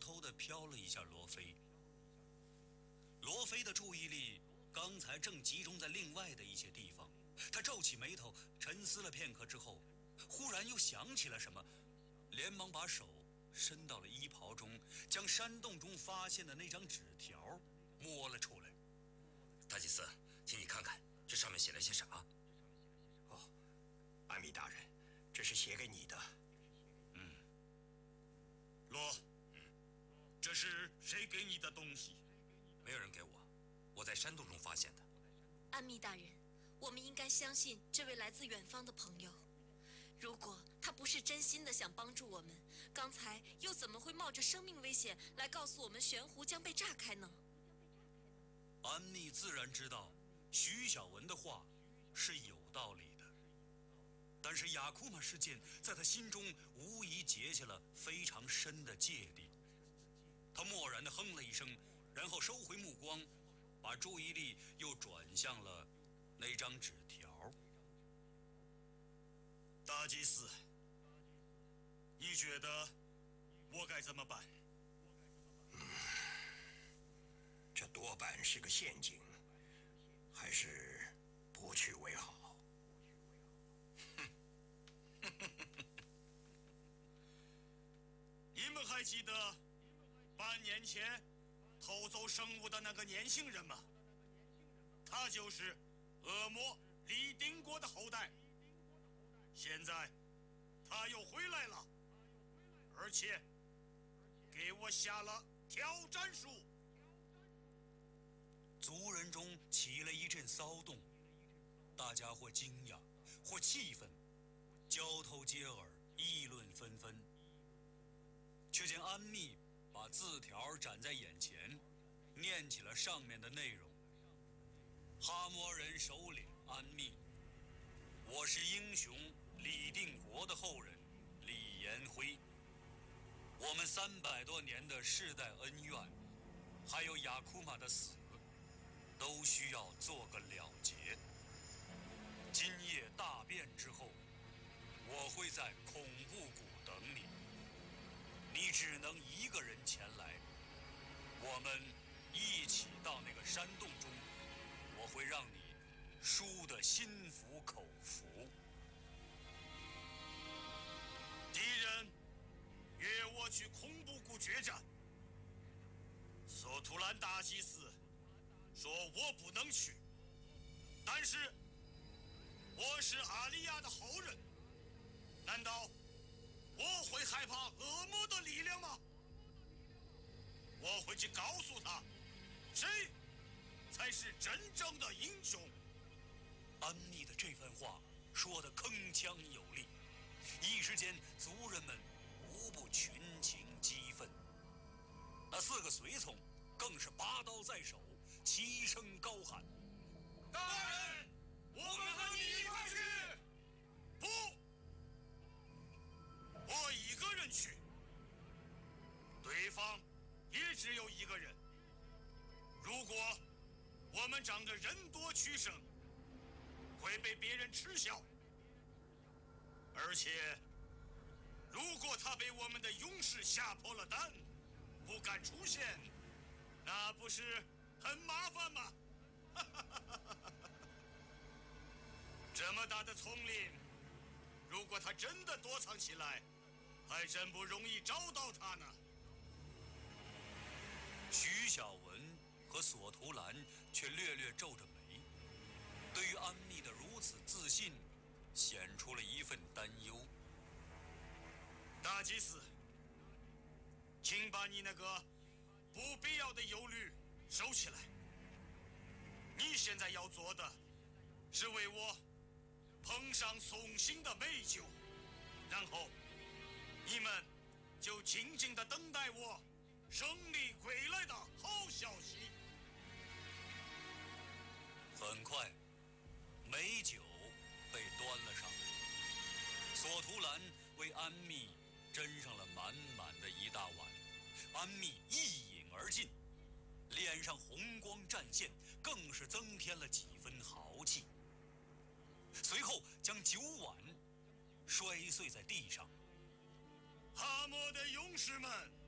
偷地瞟了一下罗非。罗非的注意力刚才正集中在另外的一些地方，他皱起眉头，沉思了片刻之后，忽然又想起了什么，连忙把手伸到了衣袍中，将山洞中发现的那张纸条摸了出来。 大祭司，请你看看这上面写了些啥？ 哦，安米大人，这是写给你的。 罗，这是谁给你的东西？ 没有人给我，我在山洞中发现的。 安密大人，我们应该相信这位来自远方的朋友。如果他不是真心的想帮助我们，刚才又怎么会冒着生命危险来告诉我们悬壶将被炸开呢？ 安密自然知道徐小文的话是有道理的，但是雅库玛事件在他心中无疑结下了非常深的芥蒂。他默然地哼了一声，然后收回目光，把注意力又转向了那张纸条。 大祭司，你觉得我该怎么办？ 这多半是个陷阱，还是不去为好。 你们还记得半年前偷走圣物的那个年轻人吗？他就是恶魔李定国的后代。现在他又回来了，而且给我下了挑战书。 族人中起了一阵骚动，大家或惊讶，或气愤，交头接耳，议论纷纷。却见安密把字条展在眼前，念起了上面的内容：哈摩人首领安密，我是英雄李定国的后人李延辉，我们300多年的世代恩怨，还有雅库玛的死，都需要做个了结。今夜大变之后，我会在恐怖谷等你，你只能一个人前来，我们一起到那个山洞中，我会让你输得心服口服。 敌人约我去恐怖谷决战，索图兰大祭司说我不能去，但是我是阿里亚的后人，难道我会害怕恶魔的力量吗？我会去告诉他，谁才是真正的英雄。 安密的这番话说得铿锵有力，一时间族人们无不群情激愤。那4个随从更是拔刀在手，齐声高喊： 大人，我们和你一块去！不，我一个人去，对方也只有一个人。如果我们仗着人多取胜，会被别人耻笑。而且，如果他被我们的勇士吓破了胆，不敢出现，那不是很麻烦吗？这么大的丛林，如果他真的躲藏起来，还真不容易找到他呢。 徐小文和索图兰却略略皱着眉，对于安密的如此自信，显出了一份担忧。 大祭司，请把你那个不必要的忧虑收起来。你现在要做的是为我捧上送行的美酒，然后你们就静静地等待我胜利归来的好消息。 很快，美酒被端了上来，索图兰为安密斟上了满满的一大碗，安密一饮而尽，脸上红光绽现，更是增添了几分豪气。随后将酒碗摔碎在地上。 哈摩的勇士们，